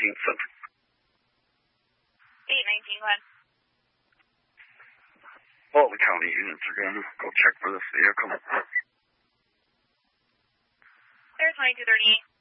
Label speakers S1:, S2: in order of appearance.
S1: Center.
S2: 819, go ahead.
S1: All the county units are going to go check for this vehicle.
S2: Air 2238.